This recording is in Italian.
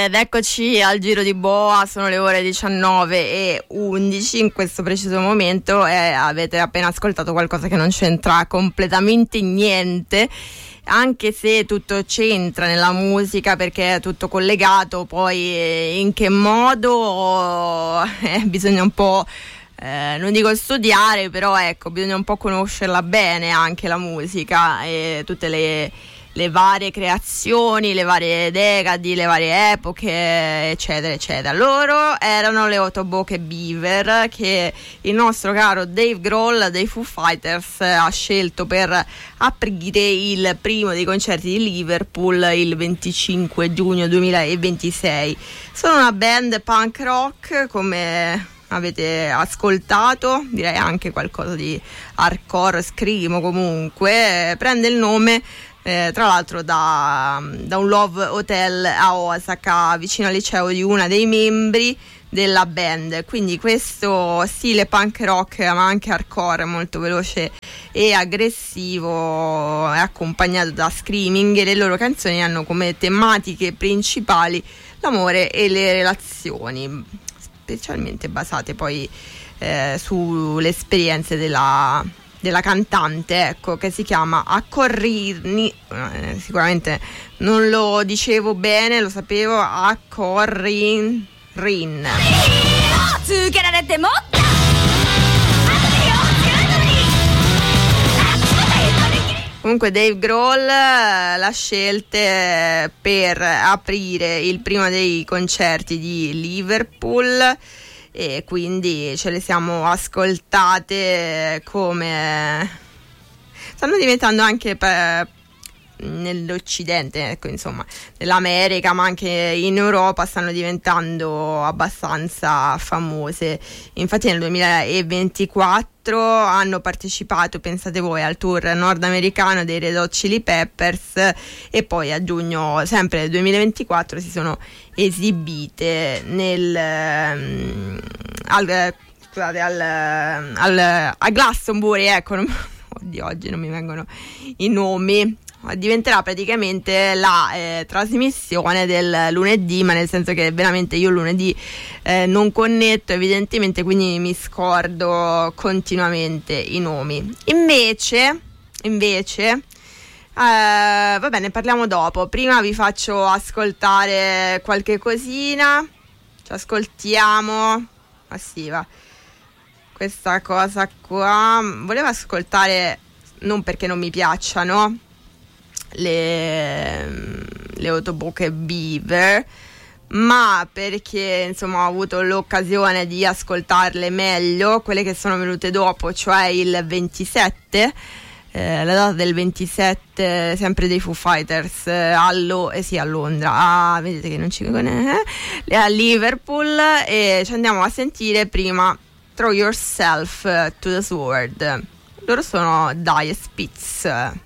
Ed eccoci al giro di boa, sono le ore 19:11 in questo preciso momento e avete appena ascoltato qualcosa che non c'entra completamente niente, anche se tutto c'entra nella musica perché è tutto collegato, poi in che modo bisogna un po', non dico studiare, però ecco, bisogna un po' conoscerla bene anche la musica e tutte le varie creazioni, le varie decadi, le varie epoche, eccetera, eccetera. Loro erano le Otoboke Beaver, che il nostro caro Dave Grohl dei Foo Fighters ha scelto per aprire il primo dei concerti di Liverpool il 25 giugno 2026. Sono una band punk rock, come avete ascoltato, direi anche qualcosa di hardcore, screamo comunque, prende il nome tra l'altro da un Love Hotel a Osaka, vicino al liceo di una dei membri della band. Quindi questo stile punk rock, ma anche hardcore, molto veloce e aggressivo, è accompagnato da screaming, e le loro canzoni hanno come tematiche principali l'amore e le relazioni, specialmente basate poi sulle esperienze della cantante, ecco, che si chiama Acorrin, sicuramente non lo dicevo bene, lo sapevo, Acorrin. Comunque Dave Grohl l'ha scelte per aprire il primo dei concerti di Liverpool, e quindi ce le siamo ascoltate, come stanno diventando anche nell'Occidente, ecco, insomma, nell'America, ma anche in Europa stanno diventando abbastanza famose. Infatti nel 2024 hanno partecipato, pensate voi, al tour nordamericano dei Red Hot Chili Peppers, e poi a giugno sempre del 2024 si sono esibite a Glastonbury, ecco, oddio, oggi non mi vengono i nomi. Diventerà praticamente la trasmissione del lunedì, ma nel senso che veramente io lunedì non connetto evidentemente, quindi mi scordo continuamente i nomi. Invece va bene, parliamo dopo. Prima vi faccio ascoltare qualche cosina. Ci ascoltiamo. Ah sì, va. Questa cosa qua volevo ascoltare, non perché non mi piacciono le Otoboke Beaver, ma perché insomma ho avuto l'occasione di ascoltarle meglio, quelle che sono venute dopo, cioè il 27, la data del 27 sempre dei Foo Fighters a Londra, vedete che non ci a Liverpool, e ci andiamo a sentire prima Throw Yourself to the Sword. Loro sono Dire Spitz.